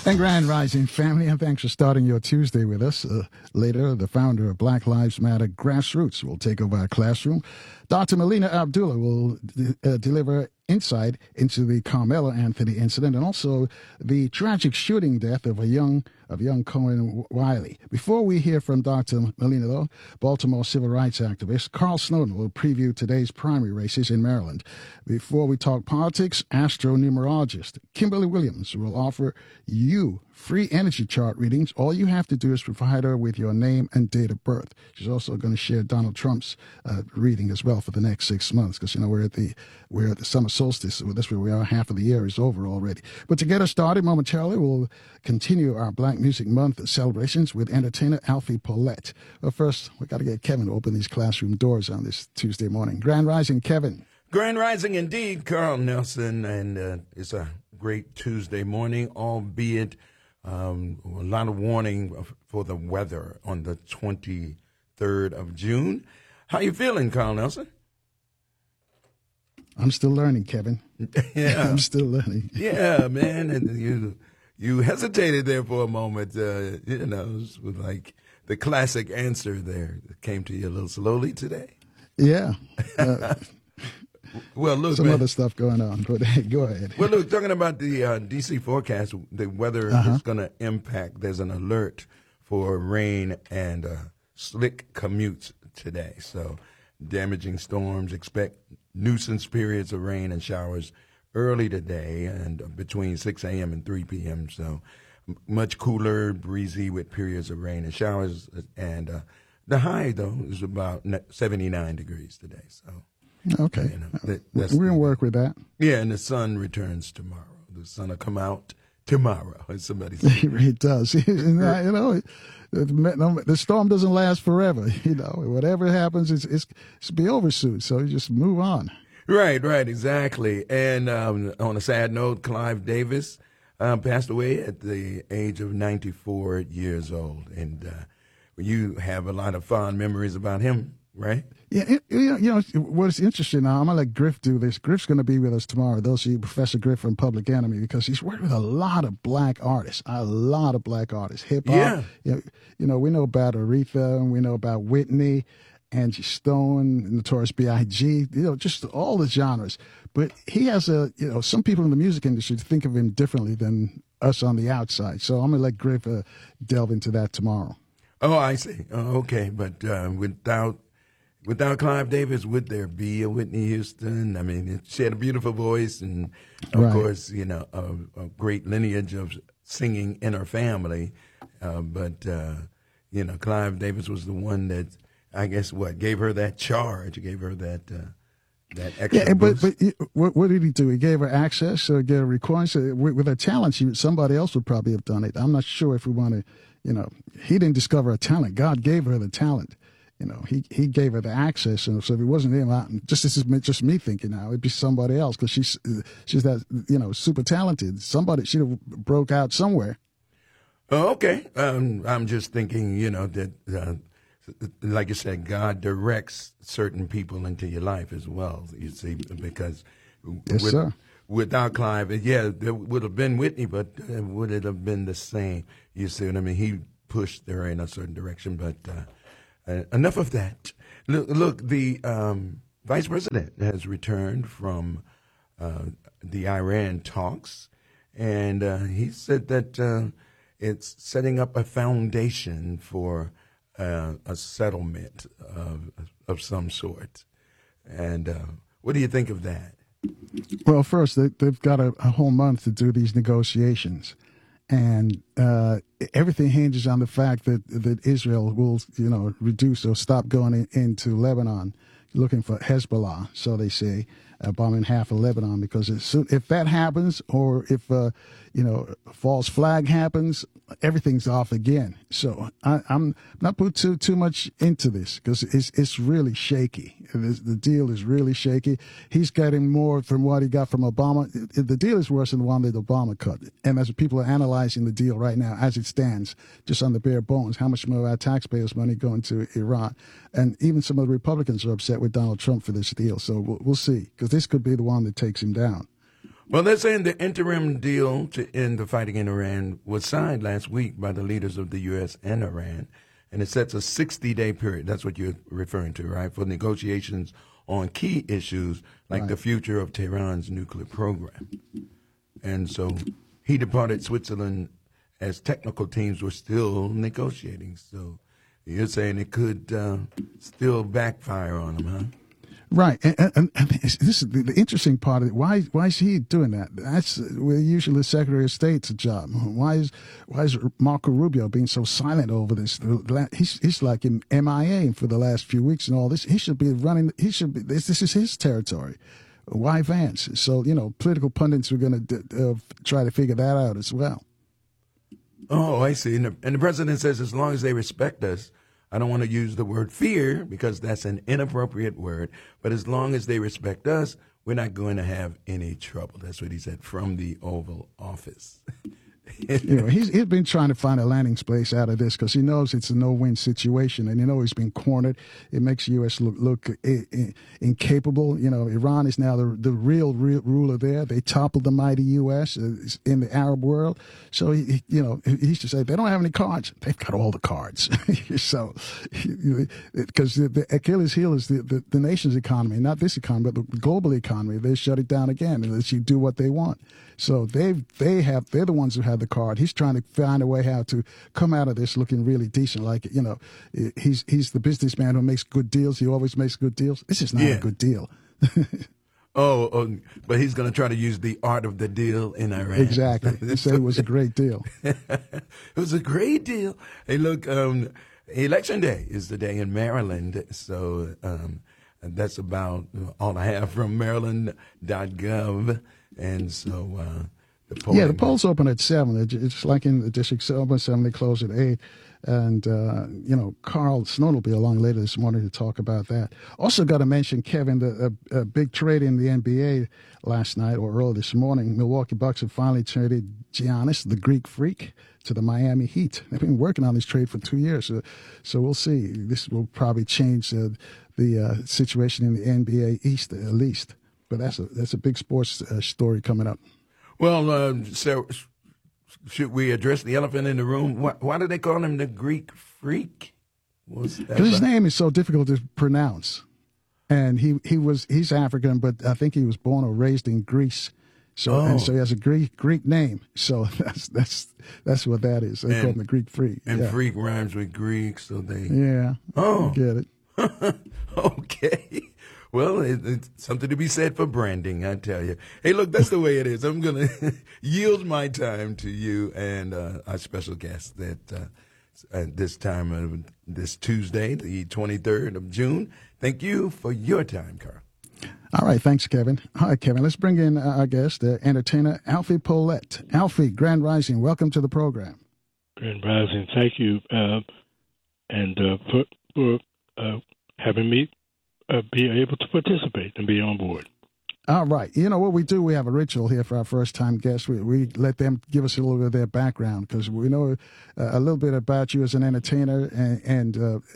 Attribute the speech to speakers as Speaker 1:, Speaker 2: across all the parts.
Speaker 1: And Grand Rising family, and thanks for starting your Tuesday with us. Later, the founder of Black Lives Matter Grassroots will take over our classroom. Dr. Melina Abdullah will deliver insight into the Carmelo Anthony incident and also the tragic shooting death of young Cohen Wiley. Before we hear from Dr. Melina, though, Baltimore civil rights activist Carl Snowden will preview today's primary races in Maryland. Before we talk politics, astronumerologist Kimberly Williams will offer you free energy chart readings. All you have to do is provide her with your name and date of birth. She's also going to share Donald Trump's reading as well for the next 6 months, because we're at the summer solstice. So that's where we are. Half of the year is over already. But to get us started momentarily, we'll continue our Black Music Month celebrations with entertainer Alfie Paulette. But first, we got to get Kevin to open these classroom doors on this Tuesday morning. Grand Rising, Kevin.
Speaker 2: Grand Rising indeed, Carl Nelson, and it's a great Tuesday morning, albeit a lot of warning for the weather on the 23rd of June. How you feeling, Carl Nelson?
Speaker 1: I'm still learning, Kevin.
Speaker 2: Yeah.
Speaker 1: I'm still learning.
Speaker 2: Yeah, man, and you hesitated there for a moment, it was like the classic answer there that came to you a little slowly today.
Speaker 1: Yeah.
Speaker 2: Well, look,
Speaker 1: some
Speaker 2: man,
Speaker 1: other stuff going on, but go ahead.
Speaker 2: Well, look, talking about the D.C. forecast, the weather is going to impact. There's an alert for rain and slick commutes today. So damaging storms, expect nuisance periods of rain and showers early today and between 6 a.m. and 3 p.m. So much cooler, breezy with periods of rain and showers. And the high, though, is about 79 degrees today. So.
Speaker 1: Okay. We're going to work with that.
Speaker 2: Yeah, and the sun returns tomorrow. The sun will come out tomorrow, as somebody said.
Speaker 1: It does. The storm doesn't last forever. Whatever happens, it's be over soon. So you just move on.
Speaker 2: Right, exactly. And on a sad note, Clive Davis passed away at the age of 94 years old. And you have a lot of fond memories about him, right?
Speaker 1: Yeah, what's interesting now, I'm going to let Griff do this. Griff's going to be with us tomorrow. Those of you, Professor Griff from Public Enemy, because he's worked with a lot of black artists, hip-hop. Yeah. We know about Aretha, and we know about Whitney, Angie Stone, Notorious B.I.G., just all the genres. But he has some people in the music industry think of him differently than us on the outside. So I'm going to let Griff delve into that tomorrow.
Speaker 2: Oh, I see. Oh, okay. But without Clive Davis, would there be a Whitney Houston? I mean, she had a beautiful voice and, of course, a great lineage of singing in her family. But Clive Davis was the one that, I guess, gave her that charge, gave her that extra boost.
Speaker 1: But what did he do? He gave her access to get a recording. So with her talent, somebody else would probably have done it. I'm not sure if we want to, he didn't discover a talent. God gave her the talent. He gave her the access, and so if it wasn't him, this is just me thinking now, it'd be somebody else, because she's that super talented. Somebody should have broke out somewhere.
Speaker 2: Oh, okay. I'm just thinking, that like you said, God directs certain people into your life as well. You see, because
Speaker 1: sir.
Speaker 2: Without Clive, there would have been Whitney, but would it have been the same? You see what I mean? He pushed her in a certain direction, but. Enough of that. Look, the vice president has returned from the Iran talks, and he said that it's setting up a foundation for a settlement of some sort. And what do you think of that?
Speaker 1: Well, first, they've got a whole month to do these negotiations. And everything hinges on the fact that Israel will, reduce or stop going into Lebanon, looking for Hezbollah, so they say, bombing half of Lebanon. Because if that happens, or if a false flag happens, everything's off again. So I'm not put too much into this, because it's really shaky. The deal is really shaky. He's getting more from what he got from Obama. The deal is worse than the one that Obama cut. And as people are analyzing the deal right now, as it stands, just on the bare bones, how much more of our taxpayers' money going to Iran? And even some of the Republicans are upset with Donald Trump for this deal. So we'll see, because this could be the one that takes him down.
Speaker 2: Well, they're saying the interim deal to end the fighting in Iran was signed last week by the leaders of the U.S. and Iran, and it sets a 60-day period. That's what you're referring to, right? For negotiations on key issues like the future of Tehran's nuclear program. And so he departed Switzerland as technical teams were still negotiating. So you're saying it could still backfire on him, huh?
Speaker 1: Right, and this is the interesting part of it. Why is he doing that? That's usually the Secretary of State's job. Why is Marco Rubio being so silent over this? He's like in MIA for the last few weeks and all this. He should be running. This is his territory. Why Vance? So political pundits are going to try to figure that out as well.
Speaker 2: Oh, I see. And the president says as long as they respect us. I don't want to use the word fear because that's an inappropriate word, but as long as they respect us, we're not going to have any trouble. That's what he said from the Oval Office.
Speaker 1: He's been trying to find a landing place out of this because he knows it's a no-win situation, and he's been cornered. It makes the U.S. look incapable. Iran is now the real ruler there. They toppled the mighty U.S. In the Arab world. So he used to say they don't have any cards. They've got all the cards. So because the Achilles heel is the nation's economy, not this economy, but the global economy. They shut it down again unless you do what they want. So they're the ones who have the card. He's trying to find a way how to come out of this looking really decent. Like, he's the businessman who makes good deals. He always makes good deals. This is not a good deal.
Speaker 2: But he's going to try to use the art of the deal in Iran.
Speaker 1: Exactly. He said it was a great deal.
Speaker 2: It was a great deal. Hey, look, Election Day is the day in Maryland. So that's about all I have from Maryland.gov. And so the polls open at 7. It's like in the district, open at 7, they close at 8. And, Carl Snow will be along later this morning to talk about that. Also got to mention, Kevin, the big trade in the NBA last night or early this morning. Milwaukee Bucks have finally traded Giannis, the Greek freak, to the Miami Heat. They've been working on this trade for 2 years. So we'll see. This will probably change the situation in the NBA East at least. But that's a big sports story coming up. Well, so should we address the elephant in the room? Why do they call him the Greek freak?
Speaker 1: Because his name is so difficult to pronounce, and he's African, but I think he was born or raised in Greece. So he has a Greek name. So that's what that is. They call him the Greek freak.
Speaker 2: And freak rhymes with Greek, so they
Speaker 1: get it.
Speaker 2: Okay. Well, it's something to be said for branding, I tell you. Hey, look, that's the way it is. I'm going to yield my time to you and our special guest at this time of this Tuesday, the 23rd of June. Thank you for your time, Carl.
Speaker 1: All right. Thanks, Kevin. Hi, Kevin. Let's bring in our guest, entertainer Alfie Pollette. Alfie, Grand Rising, welcome to the program.
Speaker 3: Grand Rising. Thank you for having me be able to participate and be on board.
Speaker 1: All right. You know what we do? We have a ritual here for our first-time guests. We let them give us a little bit of their background because we know a little bit about you as an entertainer and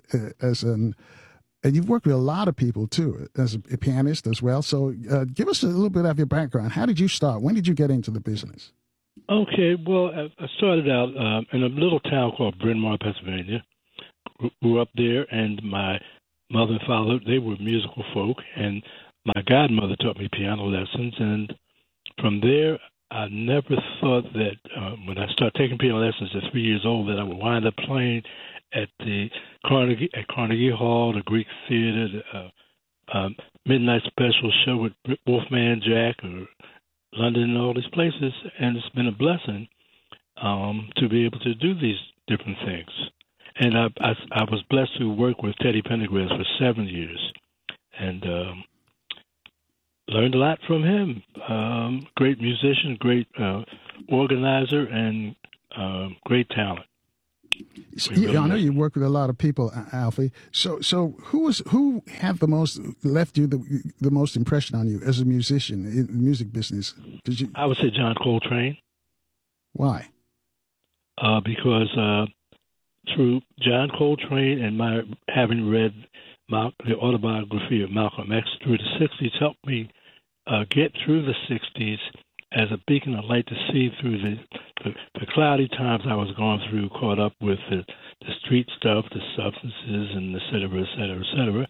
Speaker 1: you've worked with a lot of people, too, as a pianist as well. So give us a little bit of your background. How did you start? When did you get into the business?
Speaker 3: Okay. Well, I started out in a little town called Bryn Mawr, Pennsylvania. Grew up there, and my mother and father, they were musical folk, and my godmother taught me piano lessons. And from there, I never thought that when I started taking piano lessons at 3 years old that I would wind up playing at Carnegie Hall, the Greek Theater, the Midnight Special show with Wolfman Jack or London and all these places. And it's been a blessing to be able to do these different things. And I was blessed to work with Teddy Pendergrass for 7 years and learned a lot from him. Great musician, great organizer, and great talent.
Speaker 1: I know you work with a lot of people, Alfie. So who have left you the most impression on you as a musician in the music business?
Speaker 3: I would say John Coltrane.
Speaker 1: Why?
Speaker 3: Because through John Coltrane and my having read the autobiography of Malcolm X through the 60s helped me get through the 60s as a beacon of light to see through the cloudy times I was going through, caught up with the street stuff, the substances, and et cetera, et cetera, et cetera.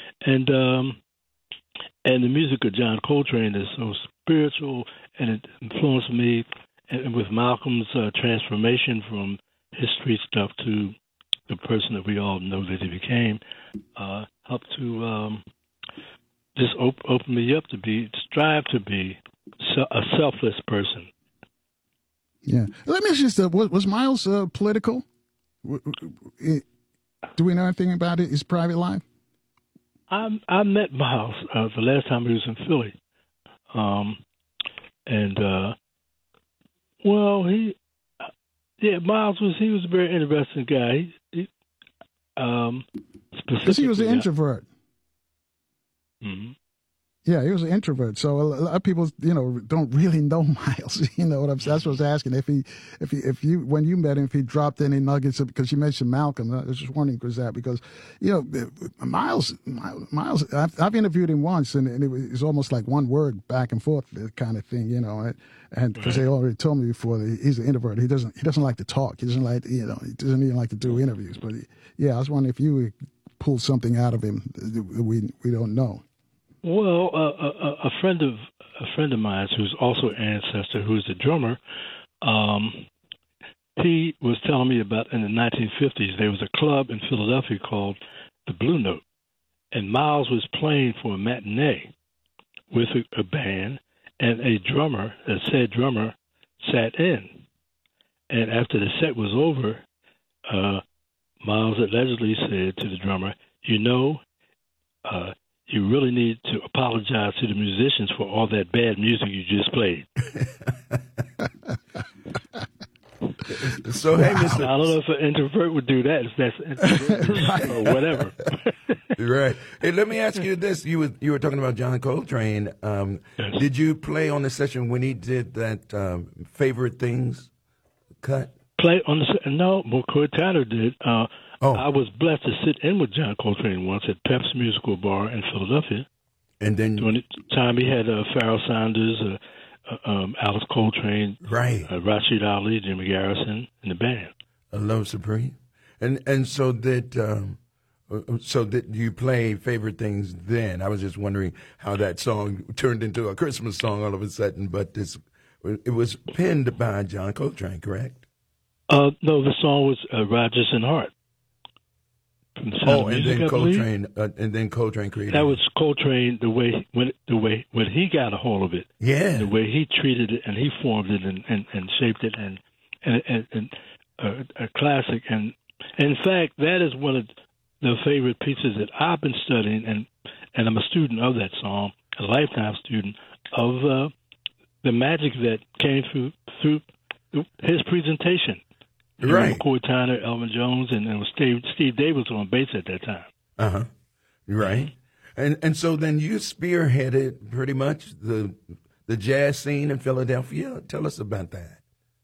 Speaker 3: And the music of John Coltrane is so spiritual, and it influenced me. And with Malcolm's transformation from his street stuff to the person that we all know that he became, helped to just open me up to strive to be a selfless person.
Speaker 1: Yeah. Let me ask you this, was Miles political? Do we know anything about his private life?
Speaker 3: I met Miles the last time he was in Philly. Miles was a very interesting guy.
Speaker 1: Because he was an introvert.
Speaker 3: Mm-hmm.
Speaker 1: Yeah, he was an introvert. So a lot of people, don't really know Miles. You know what I'm saying? That's what I was asking. If you when you met him, if he dropped any nuggets, because you mentioned Malcolm, I was just wondering because Miles, I've interviewed him once, and it was almost like one word back and forth kind of thing, and because they already told me before that he's an introvert. He doesn't like to talk. He doesn't like he doesn't even like to do interviews. But I was wondering if you pulled something out of him that we don't know.
Speaker 3: Well, a friend of mine who's also an ancestor, who's a drummer, he was telling me about in the 1950s there was a club in Philadelphia called the Blue Note, and Miles was playing for a matinee with a band, and a said drummer sat in, and after the set was over, Miles allegedly said to the drummer, you really need to apologize to the musicians for all that bad music you just played.
Speaker 2: So, hey, Mr.
Speaker 3: I don't know if an introvert would do that, if that's introvert or whatever.
Speaker 2: Right. Hey, let me ask you this. You were talking about John Coltrane.
Speaker 3: Yes.
Speaker 2: Did you play on the session when he did that Favorite Things cut?
Speaker 3: Play on the no, McCoy Tyner did. I was blessed to sit in with John Coltrane once at Pep's Musical Bar in Philadelphia.
Speaker 2: And then
Speaker 3: during the time he had Pharoah Sanders, Alice Coltrane,
Speaker 2: right,
Speaker 3: Rashid Ali, Jimmy Garrison, and the band.
Speaker 2: Love Supreme. And so that you play Favorite Things then. I was just wondering how that song turned into a Christmas song all of a sudden, but it was penned by John Coltrane, correct?
Speaker 3: No, the song was Rodgers and Hart.
Speaker 2: And then Coltrane created.
Speaker 3: That was Coltrane. The way when he got a hold of it, the way he treated it, and he formed it and shaped it, and a classic. And in fact, that is one of the favorite pieces that I've been studying, and I'm a student of that song, a lifetime student of the magic that came through his presentation.
Speaker 2: Right.
Speaker 3: McCoy Tyner, Elvin Jones, and it was Steve Davis on bass at that time.
Speaker 2: Right. And so then you spearheaded pretty much the jazz scene in Philadelphia. Tell us about that.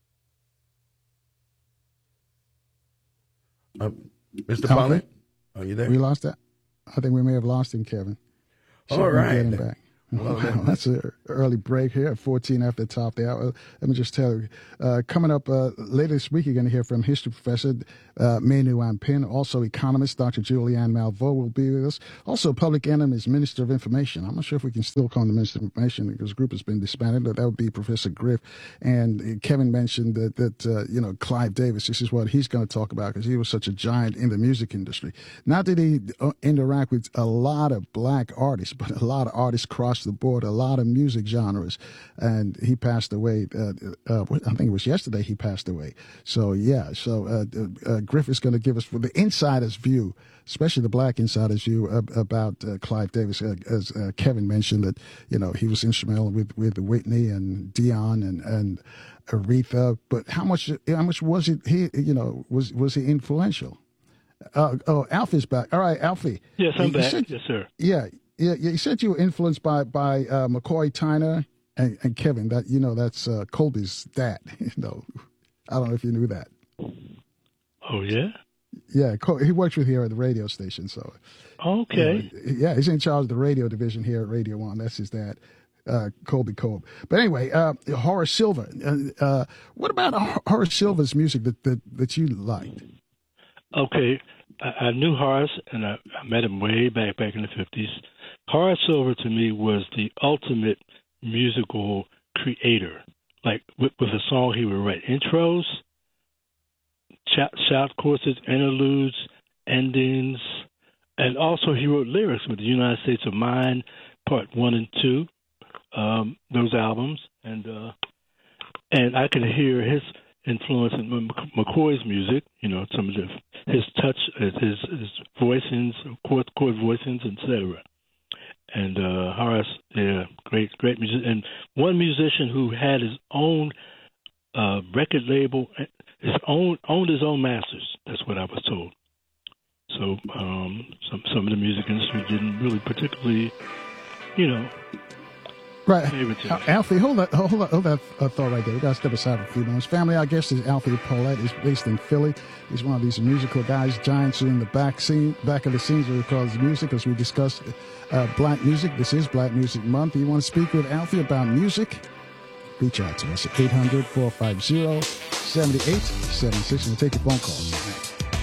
Speaker 2: Mr. Pollard, are you there?
Speaker 1: We lost that. I think we may have lost him, Kevin.
Speaker 2: All right.
Speaker 1: Get him back. Well, that's an early break here at 14 after the top of the hour. Let me just tell you, coming up later this week, you're going to hear from history professor Manu Ampin, also economist Dr. Julianne Malveaux will be with us. Also, Public Enemy's Minister of Information. I'm not sure if we can still call him the Minister of Information because the group has been disbanded, but that would be Professor Griff. And Kevin mentioned that Clive Davis, this is what he's going to talk about because he was such a giant in the music industry. Not that he interact with a lot of black artists, but a lot of artists across the board, a lot of music genres. And he passed away, I think it was yesterday he passed away. So, Griff is going to give us the insider's view, especially the black insider's view about Clive Davis. As Kevin mentioned, that he was instrumental with Whitney and Dion and Aretha. But how much was it? Was he influential? Alfie's back. All right, Alfie.
Speaker 3: Yes, I'm back. Yes, sir.
Speaker 1: Yeah. You said you were influenced by McCoy Tyner and Kevin. That's Colby's dad. I don't know if you knew that.
Speaker 3: Oh yeah.
Speaker 1: Yeah, he works with here at the radio station. So.
Speaker 3: Okay.
Speaker 1: He's in charge of the radio division here at Radio One. That's his dad. Colby Kolb. But anyway, Horace Silver. What about Horace Silver's music that you liked?
Speaker 3: Okay, I knew Horace, and I met him way back in the 50s. Horace Silver, to me, was the ultimate musical creator. Like, with a song, he would write intros, shout courses, interludes, endings, and also he wrote lyrics with the United States of Mind, Part 1 and 2, those albums. And I could hear his influence in McCoy's music, some of his touch, his voicings, chord voicings, etc. And Horace, great musician, and one musician who had his own record label, owned his own masters. That's what I was told. So some of the music industry didn't really particularly,
Speaker 1: Right.
Speaker 3: favor him.
Speaker 1: Alfie, hold that thought right there. We got to step aside for a few moments. Family, our guest is Alfie Paulette. He's based in Philly. He's one of these musical guys, giants who in the back of the scenes where he calls music, as we discussed black music. This is Black Music Month. You want to speak with Alfie about music? Reach out to us at 800-450-7876. We'll take your phone calls.